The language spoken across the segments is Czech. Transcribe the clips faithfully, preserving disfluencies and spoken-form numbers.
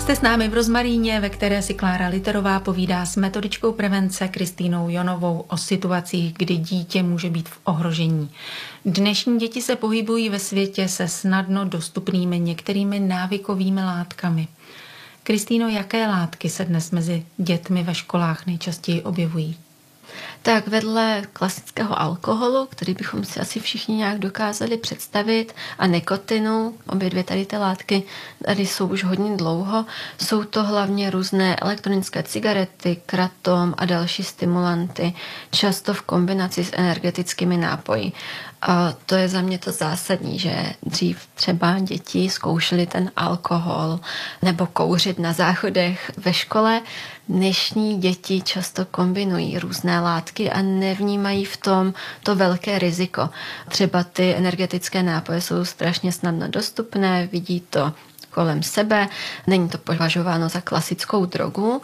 Jste s námi v Rozmaríně, ve které si Klára Literová povídá s metodičkou prevence Kristýnou Jonovou o situacích, kdy dítě může být v ohrožení. Dnešní děti se pohybují ve světě se snadno dostupnými některými návykovými látkami. Kristýno, jaké látky se dnes mezi dětmi ve školách nejčastěji objevují? Tak vedle klasického alkoholu, který bychom si asi všichni nějak dokázali představit, a nikotinu, obě dvě tady ty látky tady jsou už hodně dlouho, jsou to hlavně různé elektronické cigarety, kratom a další stimulanty, často v kombinaci s energetickými nápoji. A to je za mě to zásadní, že dřív třeba děti zkoušely ten alkohol nebo kouřit na záchodech ve škole. Dnešní děti často kombinují různé látky a nevnímají v tom to velké riziko. Třeba ty energetické nápoje jsou strašně snadno dostupné, vidí to kolem sebe, není to považováno za klasickou drogu,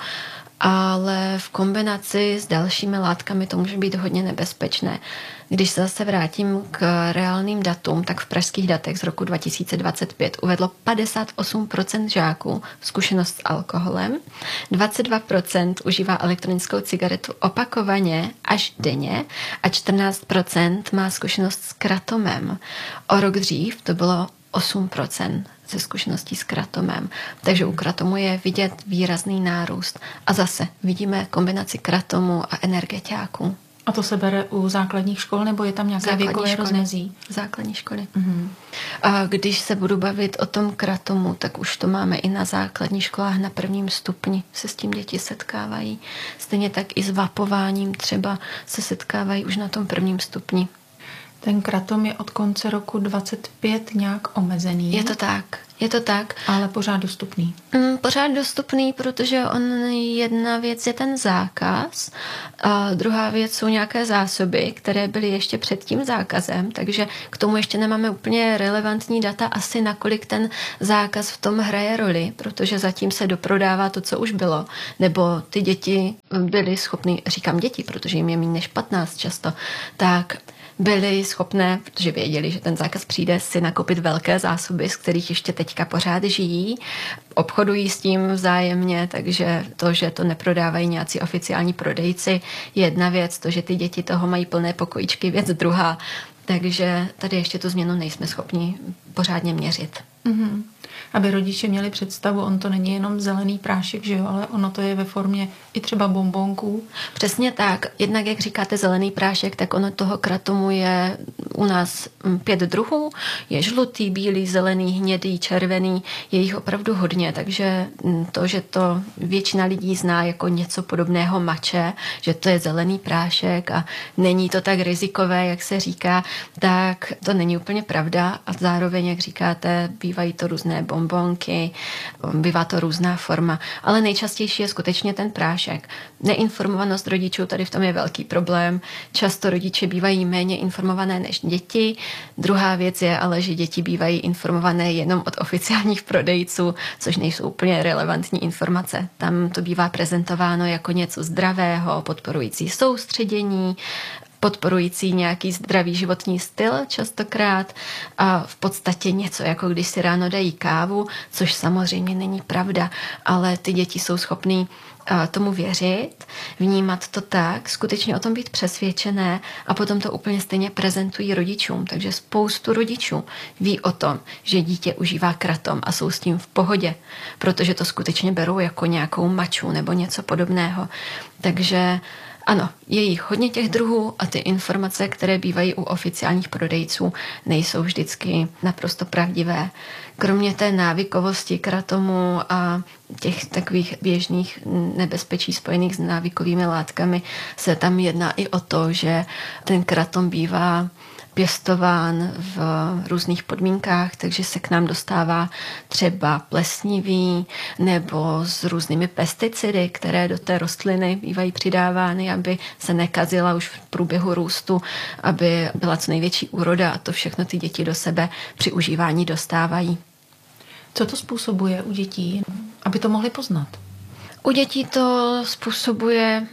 ale v kombinaci s dalšími látkami to může být hodně nebezpečné. Když se zase vrátím k reálným datům, tak v pražských datech z roku dva tisíce dvacet pět uvedlo padesát osm procent žáků zkušenost s alkoholem, dvacet dva procent užívá elektronickou cigaretu opakovaně až denně a čtrnáct procent má zkušenost s kratomem. O rok dřív to bylo osm procent ze zkušeností s kratomem. Takže u kratomu je vidět výrazný nárůst. A zase vidíme kombinaci kratomu a energetiáků. A to se bere u základních škol, nebo je tam nějaké Základní věkové školy. rozmezí? Základní školy. Mhm. A když se budu bavit o tom kratomu, tak už to máme i na základních školách na prvním stupni. Se s tím děti setkávají. Stejně tak i s vapováním třeba se setkávají už na tom prvním stupni. Ten kratom je od konce roku dvacet pět nějak omezený. Je to tak, je to tak. Ale pořád dostupný. Mm, pořád dostupný, protože on jedna věc je ten zákaz a druhá věc jsou nějaké zásoby, které byly ještě před tím zákazem, takže k tomu ještě nemáme úplně relevantní data asi nakolik ten zákaz v tom hraje roli, protože zatím se doprodává to, co už bylo, nebo ty děti byly schopny, říkám děti, protože jim je méně než patnáct často, tak byli schopné, protože věděli, že ten zákaz přijde, si nakoupit velké zásoby, z kterých ještě teďka pořád žijí, obchodují s tím vzájemně, takže to, že to neprodávají nějací oficiální prodejci, je jedna věc, to, že ty děti toho mají plné pokojíčky, věc druhá. Takže tady ještě tu změnu nejsme schopni pořádně měřit. Mm-hmm. Aby rodiče měli představu, on to není jenom zelený prášek, že jo, ale ono to je ve formě i třeba bonbonků. Přesně tak. Jednak, jak říkáte, zelený prášek, tak ono toho kratomu je u nás pět druhů. Je žlutý, bílý, zelený, hnědý, červený. Je jich opravdu hodně, takže to, že to většina lidí zná jako něco podobného mače, že to je zelený prášek a není to tak rizikové, jak se říká, tak to není úplně pravda a zároveň, jak říkáte, bývají to různé bonbonky, bývá to různá forma, ale nejčastější je skutečně ten prášek. Neinformovanost rodičů, tady v tom je velký problém. Často rodiče bývají méně informované než děti. Druhá věc je ale, že děti bývají informované jenom od oficiálních prodejců, což nejsou úplně relevantní informace. Tam to bývá prezentováno jako něco zdravého, podporující soustředění, podporující nějaký zdravý životní styl častokrát a v podstatě něco, jako když si ráno dají kávu, což samozřejmě není pravda, ale ty děti jsou schopný tomu věřit, vnímat to tak, skutečně o tom být přesvědčené a potom to úplně stejně prezentují rodičům. Takže spoustu rodičů ví o tom, že dítě užívá kratom a jsou s tím v pohodě, protože to skutečně berou jako nějakou maču nebo něco podobného. Takže ano, je jich hodně těch druhů a ty informace, které bývají u oficiálních prodejců, nejsou vždycky naprosto pravdivé. Kromě té návykovosti kratomu a těch takových běžných nebezpečí spojených s návykovými látkami se tam jedná i o to, že ten kratom bývá pěstován v různých podmínkách, takže se k nám dostává třeba plesnivý nebo s různými pesticidy, které do té rostliny bývají přidávány, aby se nekazila už v průběhu růstu, aby byla co největší úroda a to všechno ty děti do sebe při užívání dostávají. Co to způsobuje u dětí, aby to mohli poznat? U dětí to způsobuje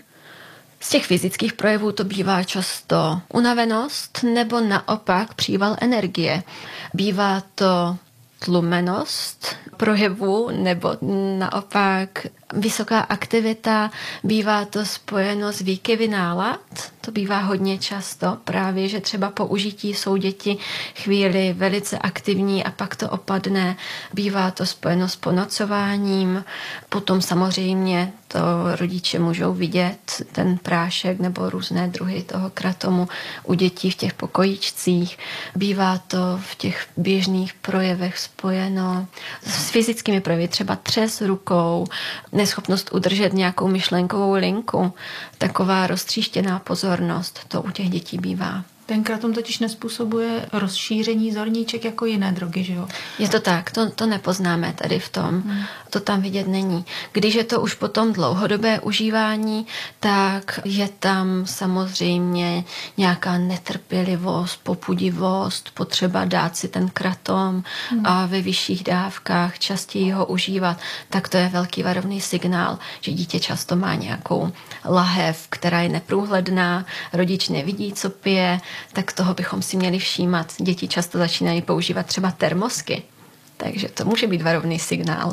z těch fyzických projevů to bývá často unavenost nebo naopak příval energie. Bývá to tlumenost projevu, nebo naopak vysoká aktivita, bývá to spojeno s výkyvy nálad. To bývá hodně často, právě, že třeba po užití jsou děti chvíli velice aktivní a pak to opadne. Bývá to spojeno s ponocováním. Potom samozřejmě to rodiče můžou vidět, ten prášek nebo různé druhy toho kratomu u dětí v těch pokojíčcích. Bývá to v těch běžných projevech spojeno s fyzickými projevy, třeba třes rukou, neschopnost udržet nějakou myšlenkovou linku, taková roztříštěná pozornost, to u těch dětí bývá. Ten kratom totiž nezpůsobuje rozšíření zorníček jako jiné drogy, že jo? Je to tak, to, to nepoznáme tady v tom. Hmm. To tam vidět není. Když je to už potom dlouhodobé užívání, tak je tam samozřejmě nějaká netrpělivost, popudivost, potřeba dát si ten kratom hmm. a ve vyšších dávkách častěji ho užívat. Tak to je velký varovný signál, že dítě často má nějakou lahev, která je neprůhledná, rodič nevidí, co pije, tak toho bychom si měli všímat. Děti často začínají používat třeba termosky, takže to může být varovný signál.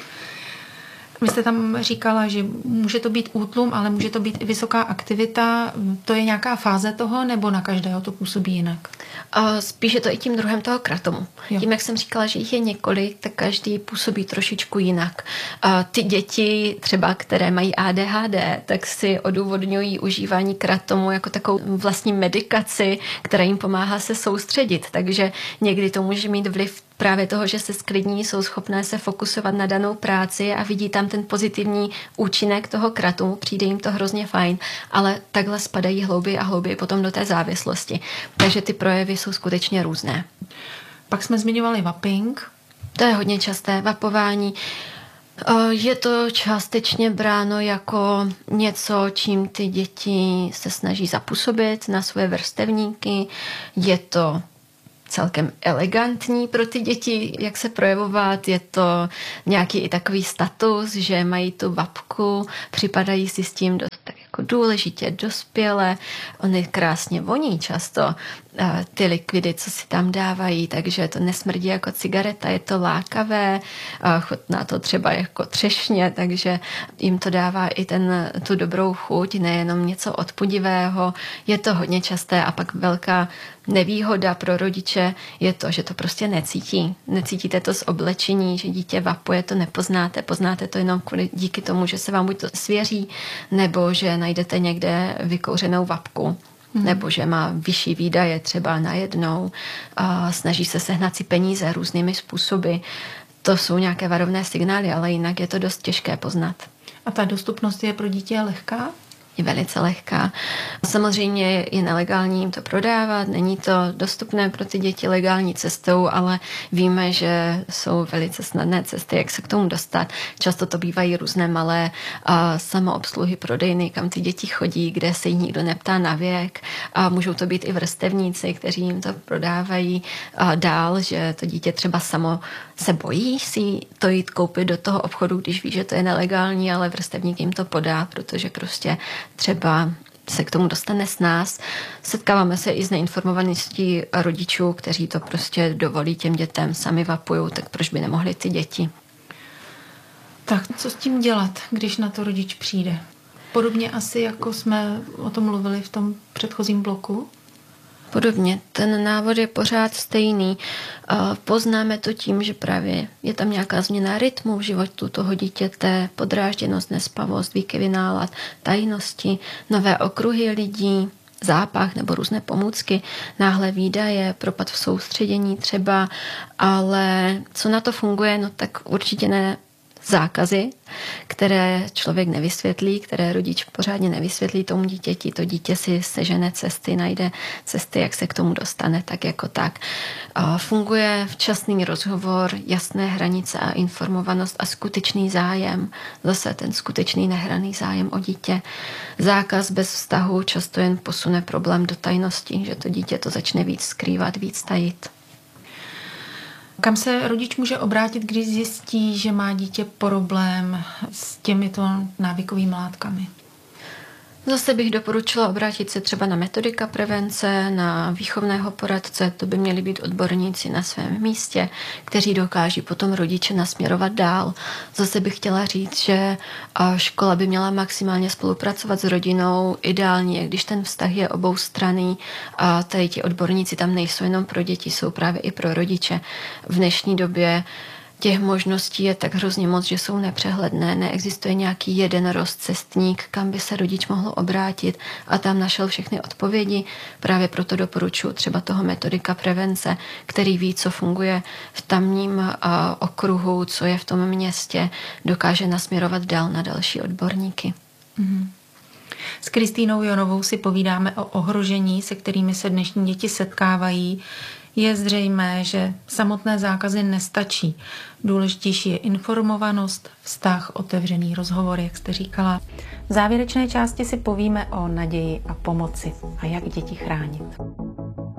Vy jste tam říkala, že může to být útlum, ale může to být i vysoká aktivita. To je nějaká fáze toho, nebo na každého to působí jinak? Spíš je to i tím druhem toho kratomu. Jo. Tím, jak jsem říkala, že jich je několik, tak každý působí trošičku jinak. Ty děti třeba, které mají A D H D, tak si odůvodňují užívání kratomu jako takovou vlastní medikaci, která jim pomáhá se soustředit. Takže někdy to může mít vliv právě toho, že se sklidní, jsou schopné se fokusovat na danou práci a vidí tam ten pozitivní účinek toho kratomu, přijde jim to hrozně fajn, ale takhle spadají hlouběji a hlouběji potom do té závislosti. Takže ty projevy jsou skutečně různé. Pak jsme zmiňovali vaping. To je hodně časté, vapování. Je to částečně bráno jako něco, čím ty děti se snaží zapůsobit na své vrstevníky. Je to celkem elegantní pro ty děti, jak se projevovat. Je to nějaký i takový status, že mají tu vapku, připadají si s tím dost tak jako důležitě, dospěle. Ony krásně voní často, ty likvidy, co si tam dávají, takže to nesmrdí jako cigareta, je to lákavé, chutná to třeba jako třešně, takže jim to dává i ten, tu dobrou chuť, nejenom něco odpudivého. Je to hodně časté a pak velká nevýhoda pro rodiče je to, že to prostě necítí. Necítíte to z oblečení, že dítě vapuje, to nepoznáte. Poznáte to jenom kvůli, díky tomu, že se vám buď to svěří, nebo že najdete někde vykouřenou vapku. Hmm. Nebo že má vyšší výdaje třeba najednou a snaží se sehnat si peníze různými způsoby. To jsou nějaké varovné signály, ale jinak je to dost těžké poznat. A ta dostupnost je pro dítě lehká? Je velice lehká. Samozřejmě je nelegální jim to prodávat, není to dostupné pro ty děti legální cestou, ale víme, že jsou velice snadné cesty, jak se k tomu dostat. Často to bývají různé malé a samoobsluhy prodejny, kam ty děti chodí, kde se jich nikdo neptá na věk. A můžou to být i vrstevníci, kteří jim to prodávají a dál, že to dítě třeba samo se bojí si to jít koupit do toho obchodu, když ví, že to je nelegální, ale vrstevník jim to podá, protože prostě třeba se k tomu dostane s nás. Setkáváme se i s neinformovaností rodičů, kteří to prostě dovolí těm dětem, sami vapujou, tak proč by nemohli ty děti? Tak co s tím dělat, když na to rodič přijde? Podobně asi, jako jsme o tom mluvili v tom předchozím bloku? Podobně. Ten návod je pořád stejný. Poznáme to tím, že právě je tam nějaká změna rytmu v životu toho dítěte, podrážděnost, nespavost, výkyvy nálad, tajnosti, nové okruhy lidí, zápach nebo různé pomůcky, náhle výdaje, propad v soustředění třeba, ale co na to funguje, no tak určitě ne zákazy, které člověk nevysvětlí, které rodič pořádně nevysvětlí tomu dítěti. To dítě si sežene cesty, najde cesty, jak se k tomu dostane, tak jako tak. Funguje včasný rozhovor, jasné hranice a informovanost a skutečný zájem. Zase ten skutečný nehraný zájem o dítě. Zákaz bez vztahu často jen posune problém do tajnosti, že to dítě to začne víc skrývat, víc tajit. Kam se rodič může obrátit, když zjistí, že má dítě problém s těmito návykovými látkami? Zase bych doporučila obrátit se třeba na metodika prevence, na výchovného poradce, to by měli být odborníci na svém místě, kteří dokáží potom rodiče nasměrovat dál. Zase bych chtěla říct, že škola by měla maximálně spolupracovat s rodinou, ideálně, když ten vztah je oboustranný a tady ti odborníci tam nejsou jenom pro děti, jsou právě i pro rodiče. V dnešní době těch možností je tak hrozně moc, že jsou nepřehledné. Neexistuje nějaký jeden rozcestník, kam by se rodič mohl obrátit a tam našel všechny odpovědi. Právě proto doporučuji třeba toho metodika prevence, který ví, co funguje v tamním okruhu, co je v tom městě, dokáže nasměrovat dál na další odborníky. Mm-hmm. S Kristýnou Jonovou si povídáme o ohrožení, se kterými se dnešní děti setkávají. Je zřejmé, že samotné zákazy nestačí. Důležitější je informovanost, vztah, otevřený rozhovor, jak jste říkala. V závěrečné části si povíme o naději a pomoci a jak děti chránit.